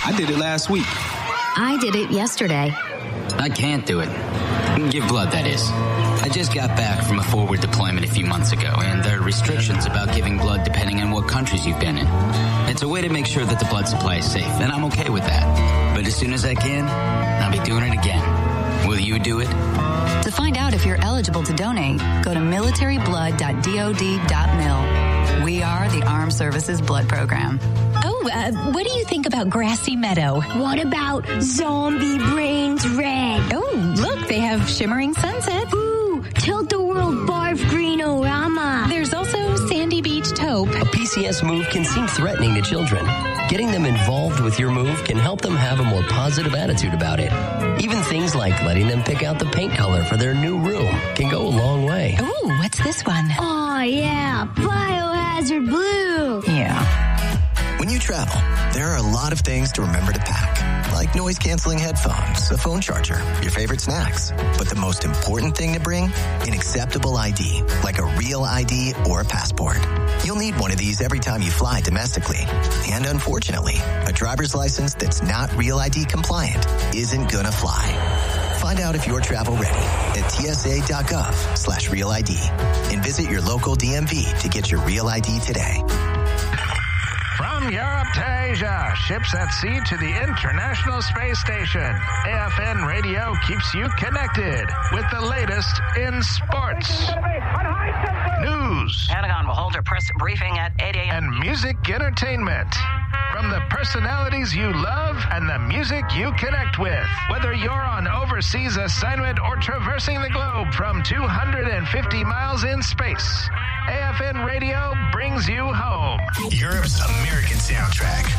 I did it last week. I did it yesterday. I can't do it. Give blood, that is. I just got back from a forward deployment a few months ago, and there are restrictions about giving blood depending on what countries you've been in. It's a way to make sure that the blood supply is safe, and I'm okay with that. But as soon as I can, I'll be doing it again. Will you do it? To find out if you're eligible to donate, go to militaryblood.dod.mil. We are the Armed Services Blood Program. What do you think about Grassy Meadow? What about Zombie Brains Red? Oh, look, they have Shimmering Sunset. Ooh, Tilt-A-Whirl Barf Green-O-Rama. There's also Sandy Beach Taupe. A PCS move can seem threatening to children. Getting them involved with your move can help them have a more positive attitude about it. Even things like letting them pick out the paint color for their new room can go a long way. Ooh, what's this one? Oh, yeah, Biohazard Blue. Yeah. When you travel, there are a lot of things to remember to pack, like noise-canceling headphones, a phone charger, your favorite snacks. But the most important thing to bring? An acceptable ID, like a real ID or a passport. You'll need one of these every time you fly domestically. And unfortunately, a driver's license that's not Real ID compliant isn't gonna fly. Find out if you're travel ready at tsa.gov/Real ID and visit your local DMV to get your Real ID today. From Europe to Asia, ships at sea to the International Space Station, AFN Radio keeps you connected with the latest in sports, news, Pentagon will hold a press briefing at 8 a.m. and music entertainment. From the personalities you love and the music you connect with. Whether you're on overseas assignment or traversing the globe from 250 miles in space, AFN Radio brings you home. Europe's American soundtrack.